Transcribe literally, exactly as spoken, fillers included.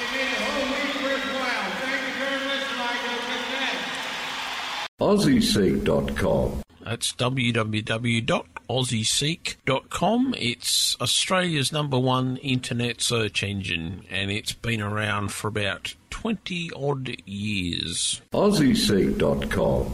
made the whole week worthwhile. Thank you very much, Nigel. Aussie Seek dot com. That's w w w dot aussie seek dot com. It's Australia's number one internet search engine, and it's been around for about twenty odd years. Aussie Seek dot com.